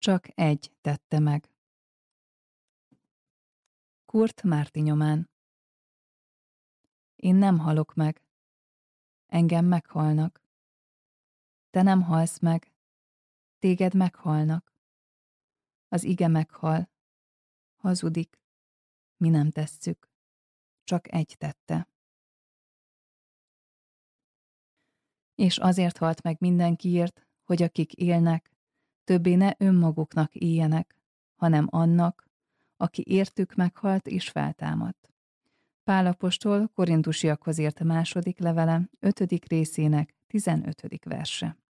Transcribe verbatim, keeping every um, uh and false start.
csak egy tette meg. Kurt Márti-Nyomán. Én nem halok meg. Engem meghalnak. Te nem halsz meg. Téged meghalnak. Az ige meghal. Hazudik. Mi nem tesszük. Csak egy tette. És azért halt meg mindenkiért, hogy akik élnek, többé ne önmaguknak éljenek, hanem annak, aki értük meghalt és feltámadt. Pál apostol Korinthusiakhoz írt második levele, ötödik részének tizenötödik verse.